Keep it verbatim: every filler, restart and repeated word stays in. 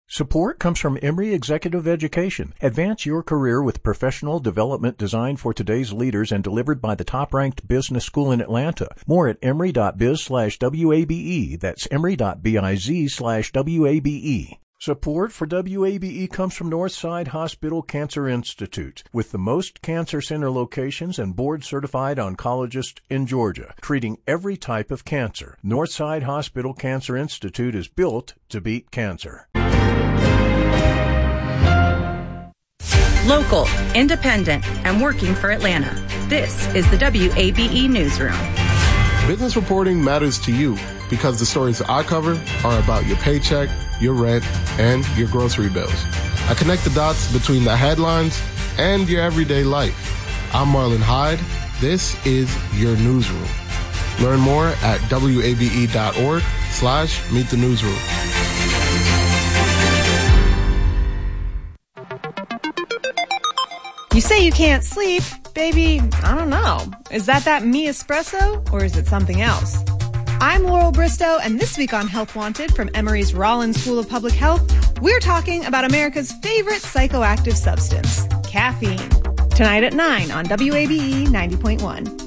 Support comes from Emory Executive Education. Advance your career with professional development designed for today's leaders and delivered by the top-ranked business school in Atlanta. More at emory.biz slash WABE. That's emory.biz slash WABE. Support for W A B E comes from Northside Hospital Cancer Institute, with the most cancer center locations and board-certified oncologist in Georgia, treating every type of cancer. Northside Hospital Cancer Institute is built to beat cancer. Local, independent, and working for Atlanta. This is the W A B E Newsroom. Business reporting matters to you because the stories I cover are about your paycheck, your rent, and your grocery bills. I connect the dots between the headlines and your everyday life. I'm Marlon Hyde. This is your newsroom. Learn more at wabe.org slash meet the newsroom. You say you can't sleep, baby, I don't know. Is that that Me Espresso, or is it something else? I'm Laurel Bristow, and this week on Health Wanted from Emory's Rollins School of Public Health, we're talking about America's favorite psychoactive substance, caffeine. Tonight at nine on W A B E ninety point one.